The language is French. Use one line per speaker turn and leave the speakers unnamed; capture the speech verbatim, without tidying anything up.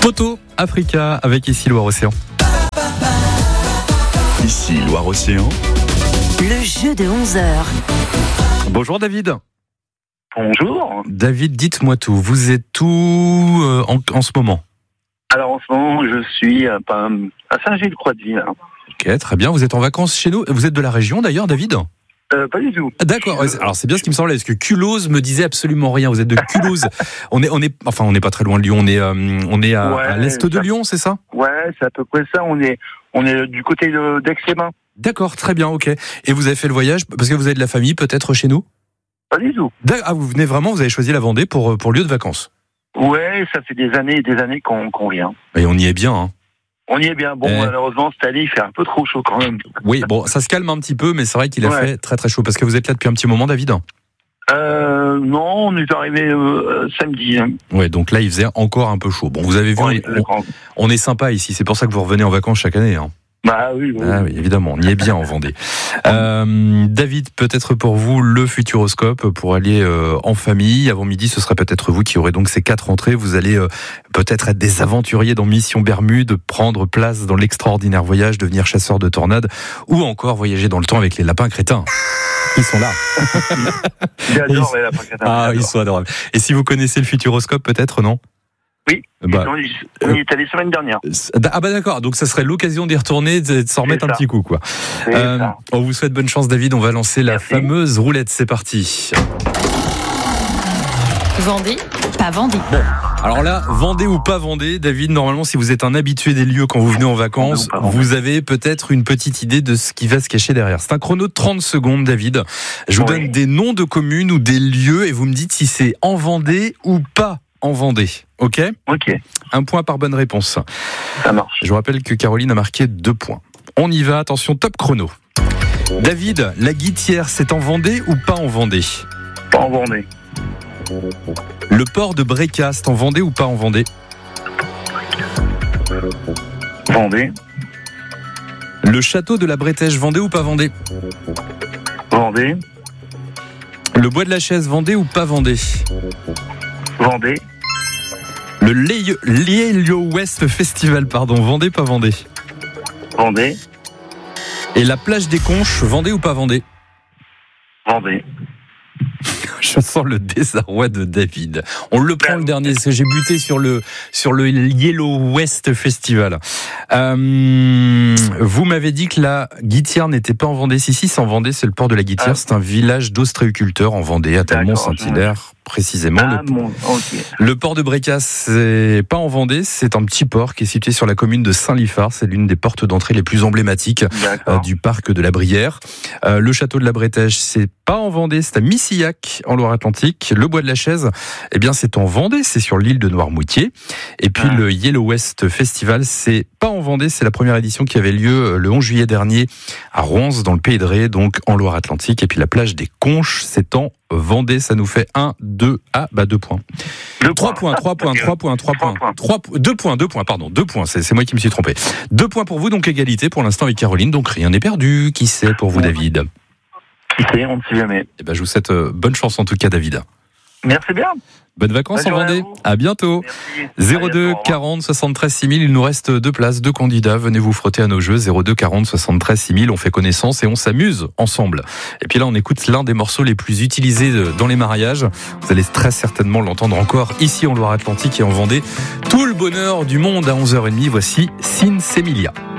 Toto Africa avec ici Loire-Océan.
Ici Loire-Océan.
Le jeu de onze heures.
Bonjour David.
Bonjour.
David, dites-moi tout. Vous êtes où euh, en, en ce moment?
Alors en ce moment, je suis à, à Saint-Gilles-Croix-de-Vie. Hein.
Ok, très bien. Vous êtes en vacances chez nous. Vous êtes de la région d'ailleurs, David?
Euh, pas du tout.
D'accord. Alors c'est bien ce qui me semblait, parce que Culose me disait absolument rien. Vous êtes de Culose. on est, on est, enfin, on n'est pas très loin de Lyon. On est, euh, on est à,
ouais,
à l'est de
ça,
Lyon, c'est ça?
Ouais, c'est à peu près ça. On est, on est du côté de, d'Aix-les-Bains.
D'accord, très bien, ok. Et vous avez fait le voyage parce que vous avez de la famille peut-être chez nous?
Pas du tout.
Ah, vous venez vraiment, vous avez choisi la Vendée pour, pour lieu de vacances?
Ouais, ça fait des années et des années qu'on, qu'on vient.
Et on y est bien, hein.
On y est bien. Bon,
eh.
malheureusement, cette année, il fait un peu trop chaud quand même.
Oui, bon, ça se calme un petit peu, mais c'est vrai qu'il a
ouais.
fait très très chaud. Parce que vous êtes là depuis un petit moment, David?
Euh, non, on est arrivé euh, samedi. Hein.
Ouais, donc là, il faisait encore un peu chaud. Bon, vous avez vu,
Ouais,
on, on, on est sympa ici. C'est pour ça que vous revenez en vacances chaque année, hein.
Bah oui, oui.
Ah oui, évidemment, on y est bien en Vendée. Euh, David, peut-être pour vous le Futuroscope pour aller euh, en famille. Avant midi, ce serait peut-être vous qui aurez donc ces quatre entrées. Vous allez euh, peut-être être des aventuriers dans Mission Bermude, prendre place dans l'extraordinaire voyage, devenir chasseur de tornades, ou encore voyager dans le temps avec les lapins crétins. Ils sont là.
J'adore les lapins crétins.
Ah, ils sont adorables. Et si vous connaissez le Futuroscope, peut-être, non?
Oui,
bah,
on y est allé semaine dernière.
Ah bah d'accord, donc ça serait l'occasion d'y retourner, de s'en remettre un petit coup, quoi.
Euh,
on vous souhaite bonne chance, David. On va lancer la
Merci.
fameuse roulette. C'est parti.
Vendée, pas Vendée.
Bon, alors là, Vendée ou pas Vendée, David, normalement, si vous êtes un habitué des lieux quand vous venez en vacances, vous avez peut-être une petite idée de ce qui va se cacher derrière. C'est un chrono de trente secondes, David. Je vous oui. donne des noms de communes ou des lieux et vous me dites si c'est en Vendée ou pas en Vendée. Ok ?
Ok.
Un point par bonne réponse.
Ça marche.
Je vous rappelle que Caroline a marqué deux points. On y va, attention, top chrono. David, la Guittière, c'est en Vendée ou pas en Vendée ?
Pas en Vendée.
Le port de Brécas, c'est en Vendée ou pas en Vendée ?
Vendée.
Le château de la Bretèche, Vendée ou pas Vendée ?
Vendée.
Le bois de la Chaise, Vendée ou pas Vendée ?
Vendée.
Le Lielio West Festival, pardon, Vendée, pas Vendée.
Vendée.
Et la plage des Conches, Vendée ou pas Vendée?
Vendée.
Je sens le désarroi de David. On le prend le dernier, parce que j'ai buté sur le sur le Yellow West Festival. Euh, vous m'avez dit que la Guittière n'était pas en Vendée. Si, si, c'est en Vendée, c'est le port de la Guittière. Ah. C'est un village d'ostréiculteurs en Vendée, à Talmont-Saint-Hilaire, précisément.
Ah,
le,
bon, okay.
le port de Brécas, c'est pas en Vendée, c'est un petit port qui est situé sur la commune de Saint-Liphard. C'est l'une des portes d'entrée les plus emblématiques euh, du parc de la Brière. Euh, le château de la Bretèche, c'est pas en Vendée, c'est à Missillac, en Loire-Atlantique. Le bois de la Chaise, eh bien, c'est en Vendée, c'est sur l'île de Noirmoutier. Et puis, ah. le Yellow West Festival, c'est pas en Vendée, c'est la première édition qui avait lieu le onze juillet dernier à Roanse, dans le Pays de Ré, donc en Loire-Atlantique. Et puis, la plage des Conches, c'est en Vendée. Ça nous fait un, deux, ah, bah, deux points.
Deux
trois points, trois points, trois points, trois points, trois, deux points, deux points, pardon, deux points, c'est, c'est moi qui me suis trompé. Deux points pour vous, donc égalité pour l'instant avec Caroline, donc rien n'est perdu. Qui c'est pour vous, David?
Qui sait, on ne sait jamais.
Eh ben, je vous souhaite euh, bonne chance en tout cas, David.
Merci bien.
Bonnes vacances
Bonne
en Vendée. À, à bientôt.
Merci.
zéro deux quarante soixante-treize six mille. Il nous reste deux places, deux candidats. Venez vous frotter à nos jeux. zéro deux quarante soixante-treize six mille. On fait connaissance et on s'amuse ensemble. Et puis là, on écoute l'un des morceaux les plus utilisés dans les mariages. Vous allez très certainement l'entendre encore ici en Loire-Atlantique et en Vendée. Tout le bonheur du monde à onze heures trente. Voici Sin Semilia.